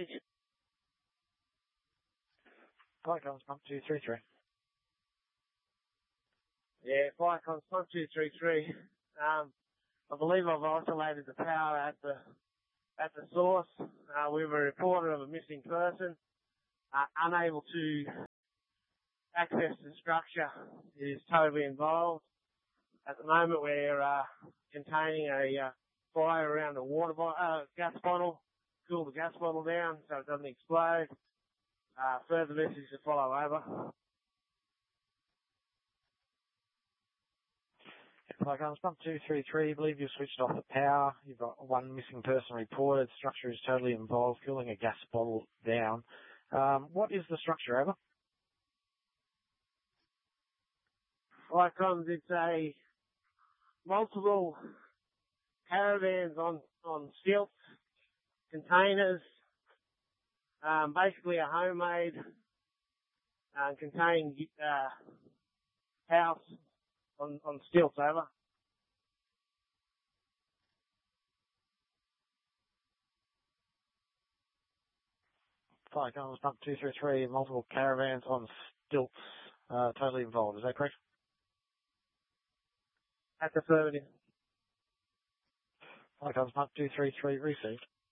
message. Flight comms pump 233. Yeah, flight comms pump 233. I believe I've isolated the power at the source. We were reported of a missing person, unable to access the structure. It is totally involved. At the moment, we're containing a fire around the gas bottle, cool the gas bottle down so it doesn't explode. Further message to follow, over. Flight comms pump 233. I believe you've switched off the power. You've got one missing person reported. Structure is totally involved. Cooling a gas bottle down. What is the structure, over? Flight comms, it's a multiple caravans on stilts, containers, basically a homemade containing house on stilts, over. Flight comms pump 233. Multiple caravans on stilts, totally involved. Is that correct? That's affirmative. Flight comms pump 233 received.